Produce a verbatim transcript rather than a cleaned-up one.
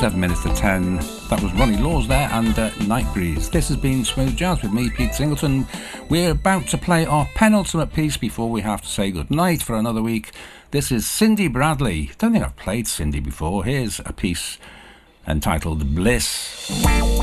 seven minutes to ten. That was Ronnie Laws there and uh, Night Breeze. This has been Smooth Jazz with me, Pete Singleton. We're about to play our penultimate piece before we have to say goodnight for another week. This is Cindy Bradley. Don't think I've played Cindy before. Here's a piece entitled Bliss.